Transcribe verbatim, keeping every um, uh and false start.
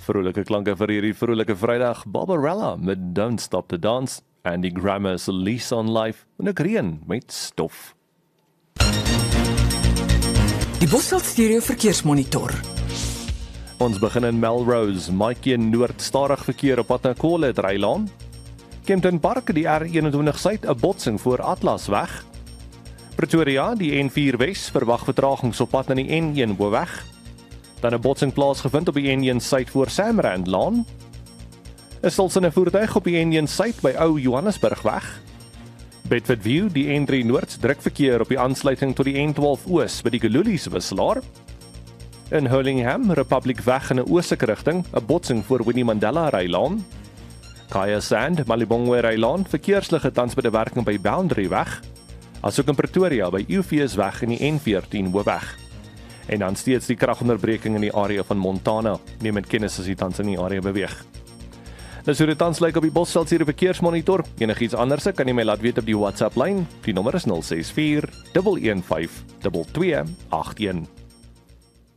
Vrolike klanke vir hierdie vrolike Vrydag. Barbarella met Don't Stop to Dance. Andy Grammer's Lease on Life. En ek reën met stof. Die Bosveld Stereo Verkeersmonitor. Ons begin in Melrose, Maatjie Noord, stadig verkeer op pad na Colet Rylaan. Kempton Park, die R eenentwintig Suid, 'n botsing voor Atlasweg. Pretoria, die N vier Wes, verwag vertragings op pad na die N een Hoofweg. Dan 'n botsing plaasgevind op die N een Suid voor Samrandlaan. 'n Stilsynne voertuig op die N een Suid by Ou Johannesburgweg. Bedford View, die N drie Noord, druk verkeer op die aansluiting tot die N twaalf Oos by die Gululies wisselaar. In Hurlingham, Republic Weg in 'n oostelike rigting, 'n botsing voor Winnie Mandela Rylaan. Kaya Sand, Malibongwe Rylaan, verkeersligte tans by die werking by Boundary Weg. Asook in Pretoria by Eufees Weg in die N veertien Hoofweg. En dan steeds die kragonderbreking in die area van Montana. Neem met kennis as jy tans in die area beweeg. Dis hoe dit tans lyk op die Bosveld se verkeersmonitor. Enigiets anders kan jy my laat weet op die WhatsApp lyn. Die nommer is nul ses vier, een een vyf, twee twee agt een.